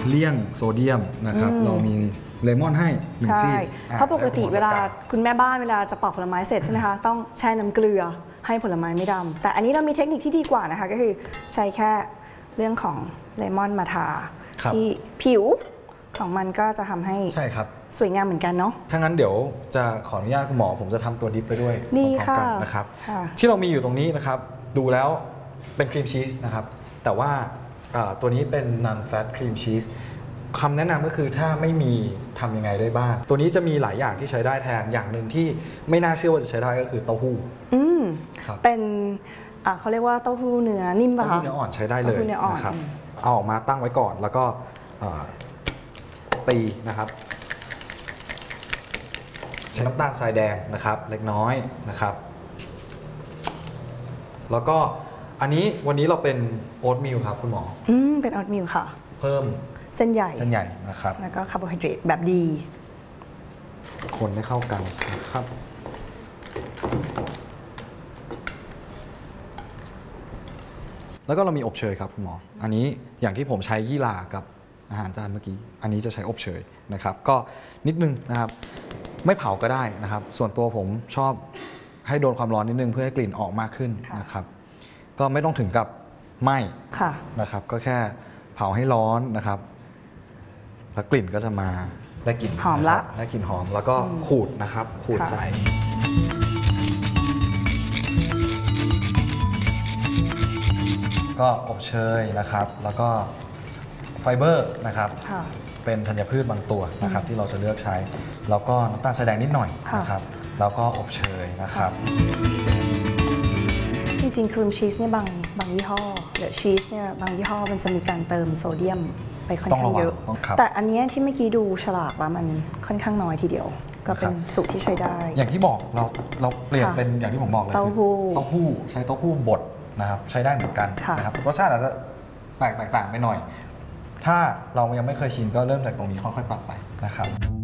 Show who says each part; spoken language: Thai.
Speaker 1: เลี่ยงโซเดียมนะครับเรามีเลมอนให้1 ซี่
Speaker 2: เพราะปกติเวลาคุณแม่บ้านเวลาจะปอกผลไม้เสร็จใช่ไหมคะต้องแช่น้ำเกลือให้ผลไม้ไม่ดำแต่อันนี้เรามีเทคนิคที่ดีกว่านะคะก็คือใช้แค่เรื่องของเลมอนมาทาที่ผิวของมันก็จะทำให้
Speaker 1: ใช่ครับ
Speaker 2: สวยงามเหมือนกันเนาะ
Speaker 1: ถ้างั้นเดี๋ยวจะขออนุญาตคุณหมอผมจะทำตัวดิปไปด้วย
Speaker 2: ดีค่ะ
Speaker 1: นะครับที่เรามีอยู่ตรงนี้นะครับดูแล้วเป็นครีมชีสนะครับแต่ว่าตัวนี้เป็น non fat cream cheese คำแนะนำก็คือถ้าไม่มีทำยังไงได้บ้างตัวนี้จะมีหลายอย่างที่ใช้ได้แทนอย่างหนึ่งที่ไม่น่าเชื่อว่าจะใช้ได้ก็คือเต้าหู้
Speaker 2: เป็นเขาเรียกว่าเต้าหู้เนื้อนิ่มป่ะคะ
Speaker 1: เต้าหู้เนื้ออ่อนใช้ได้เลยนะครับเอาออกมาตั้งไว้ก่อนแล้วก็ตีนะครับใช้น้ำตาลทรายแดงนะครับเล็กน้อยนะครับแล้วก็อันนี้วันนี้เราเป็นโอ๊ตมิลครับคุณหมอ
Speaker 2: เป็นโอ๊ตมิลค่ะ
Speaker 1: เพิ่ม
Speaker 2: เส้นใหญ่
Speaker 1: นะครับ
Speaker 2: แล้วก็คาร์โบไฮเดรตแบบดี
Speaker 1: คนให้เข้ากันนะครับแล้วก็เรามีอบเชยครับคุณหมออันนี้อย่างที่ผมใช้ยี่หร่ากับอาหารจานเมื่อกี้อันนี้จะใช้อบเชยนะครับก็นิดนึงนะครับไม่เผาก็ได้นะครับส่วนตัวผมชอบให้โดนความร้อนนิดนึงเพื่อให้กลิ่นออกมากขึ้นนะครับก็ไม่ต้องถึงกับไหม้นะครับก็แค่เผาให้ร้อนนะครับแล้วกลิ่นก็จะมาได้กลิ่น
Speaker 2: หอมละ
Speaker 1: ได้กลิ่นหอมแล้วก็ขูดนะครับขูดใส่ก็อบเชยนะครับแล้วก็ไฟเบอร์นะครับเป็นธัญพืชบางตัวนะครับที่เราจะเลือกใช้แล้วก็น้ำตาลทรายแดงนิดหน่อยนะครับแล้วก็อบเชยนะครับ
Speaker 2: จริงๆครีมชีสเนี่ยบางยี่ห้อหรือชีสเนี่ยบางยี่ห้อมันจะมีการเติมโซเดียมไปค่อนข้างเยอะแต่อันนี้ที่เมื่อกี้ดูฉลากแล้วมันค่อนข้างน้อยทีเดียวก็เป็นสูตรที่ใช้ได้
Speaker 1: อย่างที่บอกเราเปลี่ยนเป็นอย่างที่ผมบอกเลย
Speaker 2: เต้าหู้
Speaker 1: ใช้เต้าหู้บดนะครับใช้ได้เหมือนกันนะครับรสชาติอาจจะแตกต่างไปหน่อยถ้าเรายังไม่เคยชิมก็เริ่มจากตรงนี้ค่อยๆปรับไปนะครับ